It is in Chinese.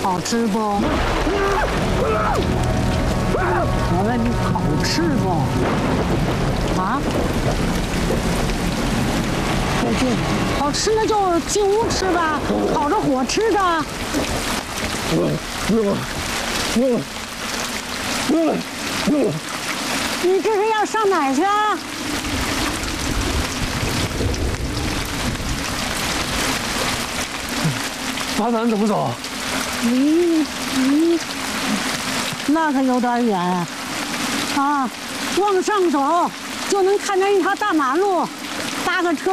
好吃不？我问你好吃不？啊？好吃那就进屋吃吧，烤着火吃的。你这是要上哪儿去啊？ 把咱怎么走？ 那可有点远啊！往上走就能看见一条大马路，搭个车。